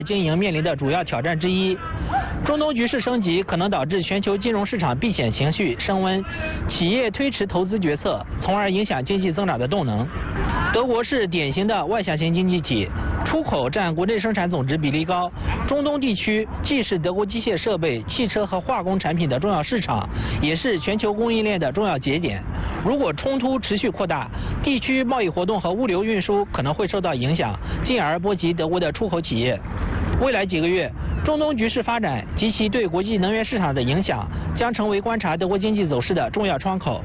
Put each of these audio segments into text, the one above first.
经营面临的主要挑战之一。中东局势升级可能导致全球金融市场避险情绪升温，企业推迟投资决策，从而影响经济增长的动能。德国是典型的外向型经济体，出口占国内生产总值比例高。中东地区既是德国机械设备、汽车和化工产品的重要市场，也是全球供应链的重要节点。如果冲突持续扩大，地区贸易活动和物流运输可能会受到影响，进而波及德国的出口企业。未来几个月，中东局势发展及其对国际能源市场的影响，将成为观察德国经济走势的重要窗口。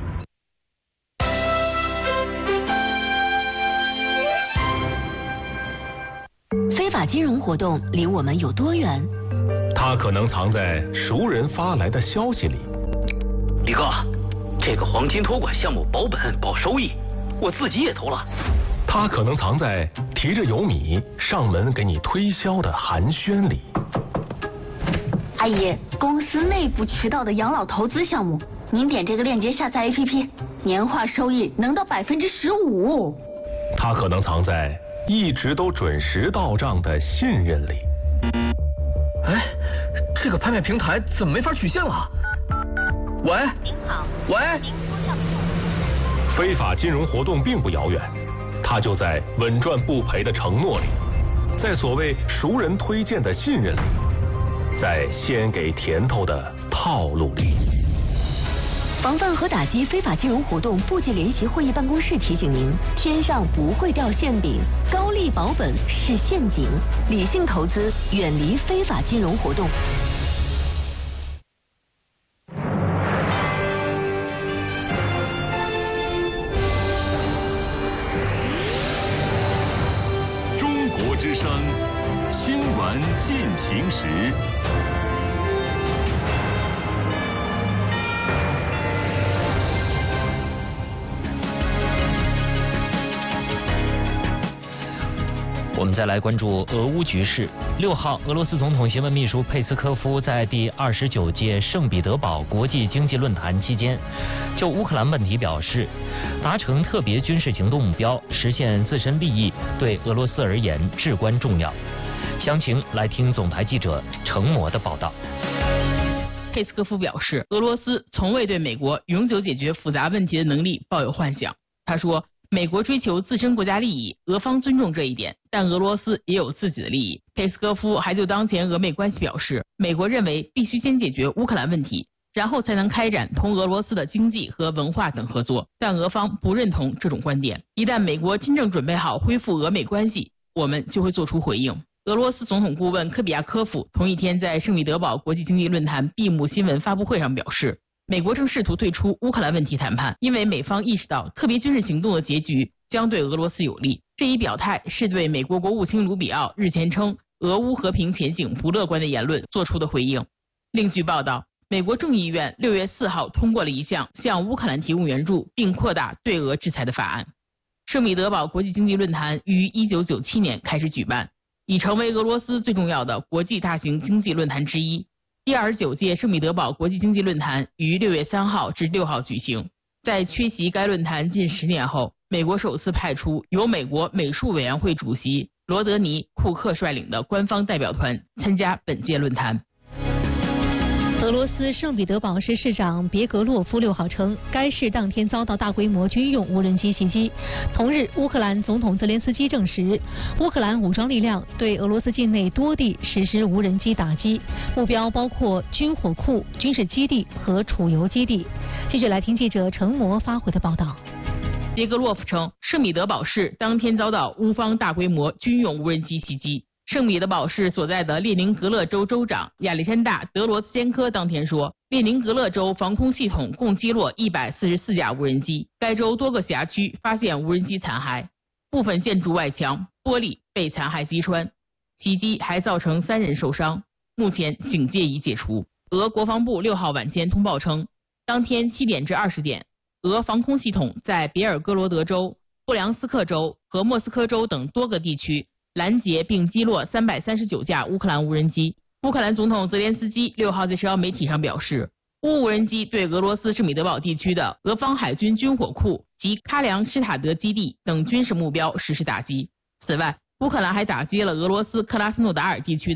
非法金融活动离我们有多远？ 它可能藏在熟人发来的消息里。 李哥，这个黄金托管项目保本保收益，我自己也投了。 它可能藏在提着油米上门给你推销的寒暄里。 阿姨，公司内部渠道的养老投资项目，您点这个链接下载 APP， 年化收益能到15%。 它可能藏在一直都准时到账的信任里。 哎，这个拍卖平台怎么没法取现了？喂，您好，喂。 非法金融活动并不遥远，它就在稳赚不赔的承诺里，在所谓熟人推荐的信任里，在先给甜头的套路里。 防范和打击非法金融活动部级联席会议办公室提醒您：天上不会掉馅饼，高利保本是陷阱，理性投资，远离非法金融活动。 中国之声新闻进行时。 我们再来关注俄乌局势。6号，俄罗斯总统新闻秘书佩斯科夫在第29届圣彼得堡国际经济论坛期间，就乌克兰问题表示，达成特别军事行动目标，实现自身利益，对俄罗斯而言至关重要。详情来听总台记者程模的报道。 佩斯科夫表示，俄罗斯从未对美国永久解决复杂问题的能力抱有幻想。他说，美国追求自身国家利益，俄方尊重这一点，但俄罗斯也有自己的利益。佩斯科夫还就当前俄美关系表示，美国认为必须先解决乌克兰问题，然后才能开展同俄罗斯的经济和文化等合作，但俄方不认同这种观点。一旦美国真正准备好恢复俄美关系，我们就会做出回应。俄罗斯总统顾问科比亚科夫同一天在圣彼得堡国际经济论坛闭幕新闻发布会上表示，美国正试图退出乌克兰问题谈判，因为美方意识到特别军事行动的结局将对俄罗斯有利。这一表态是对美国国务卿卢比奥日前称俄乌和平前景不乐观的言论做出的回应。另据报道，美国众议院6月4号通过了一项向乌克兰提供援助并扩大对俄制裁的法案。圣彼得堡国际经济论坛于1997年开始举办，已成为俄罗斯最重要的国际大型经济论坛之一。第29届圣彼得堡国际经济论坛于6月3号至6号举行。在缺席该论坛近10年后，美国首次派出由美国美术委员会主席罗德尼·库克率领的官方代表团参加本届论坛。 俄罗斯圣彼得堡市市长别格洛夫6号称，该市当天遭到大规模军用无人机袭击。同日，乌克兰总统泽连斯基证实，乌克兰武装力量对俄罗斯境内多地实施无人机打击，目标包括军火库、军事基地和储油基地。继续来听记者程模发回的报道。 别格洛夫称，圣彼得堡市当天遭到乌方大规模军用无人机袭击。圣彼得堡市所在的列宁格勒州州长亚历山大·德罗斯坚科当天说，列宁格勒州防空系统共击落144架无人机，该州多个辖区发现无人机残骸，部分建筑外墙玻璃被残骸击穿，袭击还造成3人受伤，目前警戒已解除。俄国防部6号晚间通报称，当天7点至20点，俄防空系统在别尔哥罗德州、布良斯克州和莫斯科州等多个地区拦截并击落339架乌克兰无人机。乌克兰总统泽连斯基6号在社交媒体上表示，乌无人机对俄罗斯圣彼得堡地区的俄方海军军火库及喀梁施塔德基地等军事目标实施打击。此外， 乌克兰还打击了俄罗斯克拉斯诺达尔地区